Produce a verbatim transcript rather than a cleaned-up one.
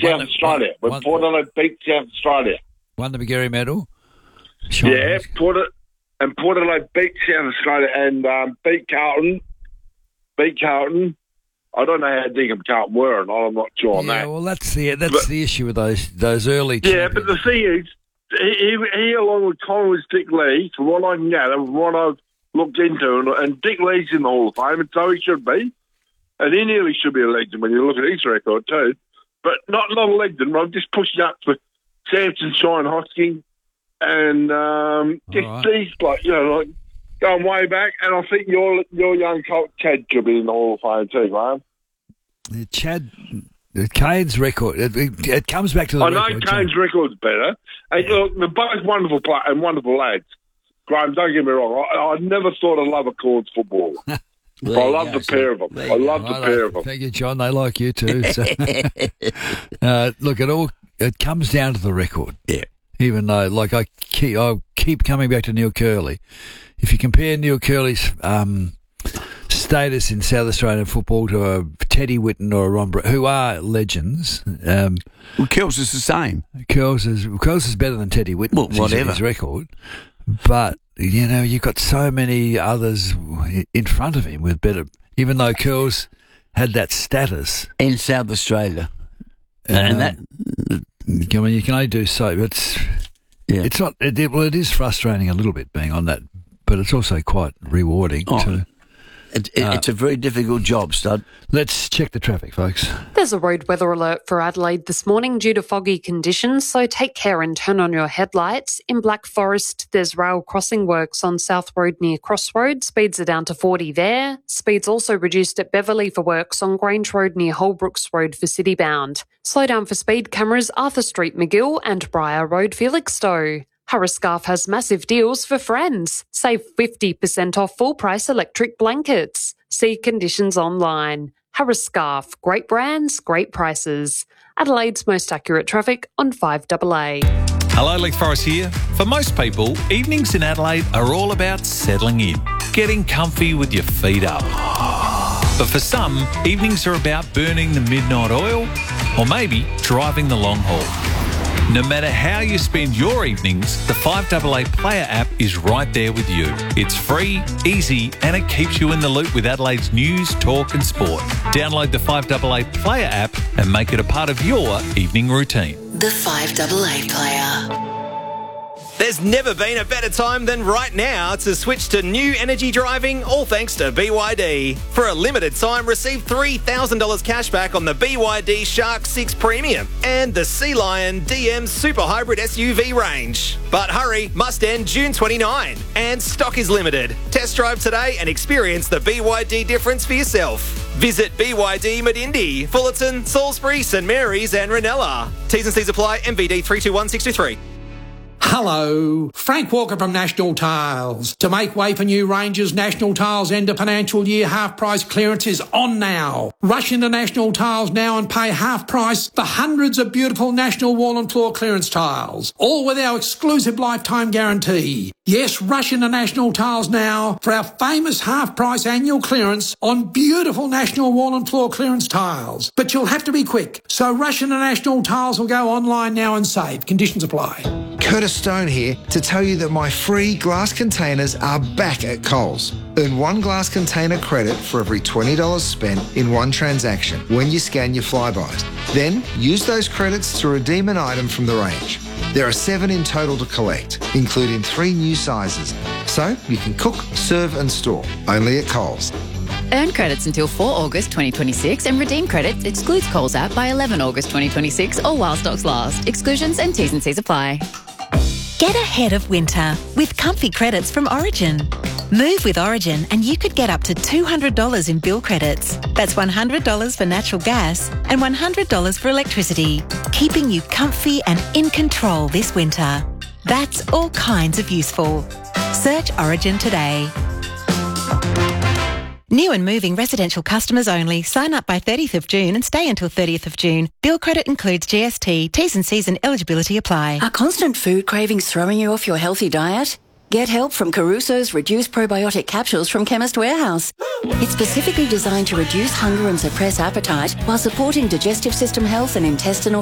South the, Australia. When won, Port Adelaide beat South Australia. Won the McGarry medal. Sean yeah, Port and Port Adelaide beat South Australia and um, beat Carlton. Beat Carlton. I don't know how deep Carlton were, and I'm not sure on yeah, that. Yeah, well, that's the that's but, the issue with those those early. Yeah, champions. but the thing is, he, he, he along with Collingwood, Dick Lee, from what I can gather, from what I've looked into, and, and Dick Lee's in the Hall of Fame, and so he should be. And he nearly should be a legend when you look at his record too. But not, not a legend. I'm just pushing up for Samson, Shine, Hosking, and um, just right. these, like, you know, like going way back. And I think your your young colt, Chad, should be in the Hall of Fame too, Graham. Yeah, Chad, Kane's record, it, it, it comes back to the I record. know Kane's record's better. And, look, they're both wonderful play- and wonderful lads. Graham, don't get me wrong. I, I never thought I'd love a Corns football. I love the pair of them. I love the pair of them. Thank you, John. They like you too. So. uh, look, it all it comes down to the record. Yeah. Even though, like, I keep I keep coming back to Neil Curley. If you compare Neil Curley's um, status in South Australian football to a Teddy Whitten or a Ron Brett, who are legends. Um, well, Curls is the same. Curls is Curls is better than Teddy Whitten. Well, whatever his, his record, but. You know, you've got so many others in front of him with better, even though Curls had that status. In South Australia. Uh, and that... I mean, you can only do so. It's, yeah. it's not, it, well, it is frustrating a little bit being on that, but it's also quite rewarding oh, to... It, it, uh, it's a very difficult job, Stud. Let's check the traffic, folks. There's a road weather alert for Adelaide this morning due to foggy conditions, so take care and turn on your headlights. In Black Forest, there's rail crossing works on South Road near Crossroad. Speeds are down to forty there. Speeds also reduced at Beverley for works on Grange Road near Holbrooks Road for citybound. Slow down for speed cameras, Arthur Street, McGill and Briar Road, Felixstowe. Harriscarf has massive deals for friends. Save fifty percent off full-price electric blankets. See conditions online. Harriscarf, great brands, great prices. Adelaide's most accurate traffic on five A A. Hello, Lake Forest here. For most people, evenings in Adelaide are all about settling in, getting comfy with your feet up. But for some, evenings are about burning the midnight oil or maybe driving the long haul. No matter how you spend your evenings, the five A A Player app is right there with you. It's free, easy, and it keeps you in the loop with Adelaide's news, talk and sport. Download the five A A Player app and make it a part of your evening routine. The five A A Player. There's never been a better time than right now to switch to new energy driving, all thanks to B Y D. For a limited time, receive three thousand dollars cash back on the B Y D Shark six Premium and the Sea Lion D M Super Hybrid S U V range. But hurry, must end June twenty-ninth, and stock is limited. Test drive today and experience the B Y D difference for yourself. Visit B Y D Medindi, Fullerton, Salisbury, St Mary's and Ranella. T's and C's apply. M V D three two one six two three. Hello, Frank Walker from National Tiles. To make way for new ranges, National Tiles end of financial year half price clearance is on now. Rush into National Tiles now and pay half price for hundreds of beautiful National wall and floor clearance tiles, all with our exclusive lifetime guarantee. Yes, rush into National Tiles now for our famous half price annual clearance on beautiful National wall and floor clearance tiles. But you'll have to be quick, so rush into National Tiles or go online now and save. Conditions apply. Curtis Stone here to tell you that my free glass containers are back at Coles. Earn one glass container credit for every twenty dollars spent in one transaction when you scan your Flybys. Then use those credits to redeem an item from the range. There are seven in total to collect, including three new sizes. So you can cook, serve and store, only at Coles. Earn credits until four August twenty twenty-six and redeem credits excludes Coles app by eleven August twenty twenty-six or while stocks last. Exclusions and T's and C's apply. Get ahead of winter with comfy credits from Origin. Move with Origin and you could get up to two hundred dollars in bill credits. That's one hundred dollars for natural gas and one hundred dollars for electricity, keeping you comfy and in control this winter. That's all kinds of useful. Search Origin today. New and moving residential customers only. Sign up by thirtieth of June and stay until thirtieth of June. Bill credit includes G S T. T's and C's and eligibility apply. Are constant food cravings throwing you off your healthy diet? Get help from Caruso's Reduced Probiotic Capsules from Chemist Warehouse. It's specifically designed to reduce hunger and suppress appetite while supporting digestive system health and intestinal